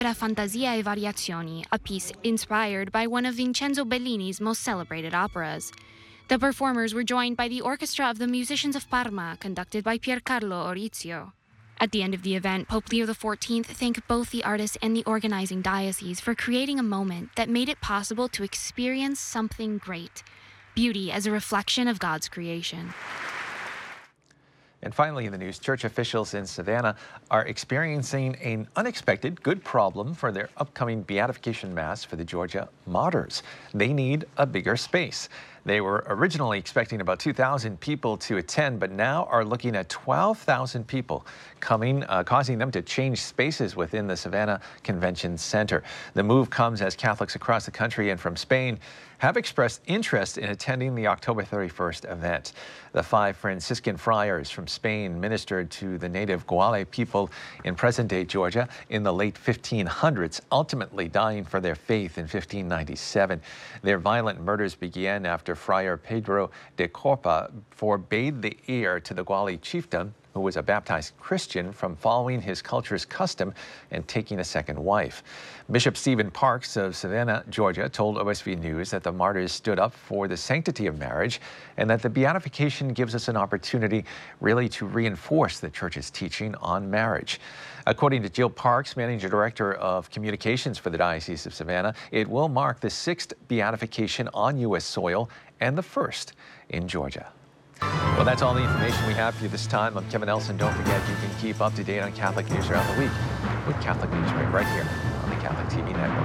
Opera Fantasia e Variazioni, a piece inspired by one of Vincenzo Bellini's most celebrated operas. The performers were joined by the Orchestra of the Musicians of Parma, conducted by Piercarlo Orizio. At the end of the event, Pope Leo XIV thanked both the artists and the organizing diocese for creating a moment that made it possible to experience something great, beauty as a reflection of God's creation. And finally in the news, church officials in Savannah are experiencing an unexpected good problem for their upcoming beatification mass for the Georgia martyrs. They need a bigger space. They were originally expecting about 2,000 people to attend, but now are looking at 12,000 people coming, causing them to change spaces within the Savannah Convention Center. The move comes as Catholics across the country and from Spain have expressed interest in attending the October 31st event. The 5 Franciscan friars from Spain ministered to the native Guale people in present-day Georgia in the late 1500s, ultimately dying for their faith in 1597. Their violent murders began after Friar Pedro de Corpa forbade the heir to the Guale chieftain, who was a baptized Christian, from following his culture's custom and taking a second wife. Bishop Stephen Parks of Savannah, Georgia, told OSV News that the martyrs stood up for the sanctity of marriage and that the beatification gives us an opportunity really to reinforce the church's teaching on marriage. According to Jill Parks, Managing Director of Communications for the Diocese of Savannah, it will mark the 6th beatification on U.S. soil and the 1st in Georgia. Well, that's all the information we have for you this time. I'm Kevin Elson. Don't forget, you can keep up to date on Catholic news throughout the week with Catholic News right here on the Catholic TV Network.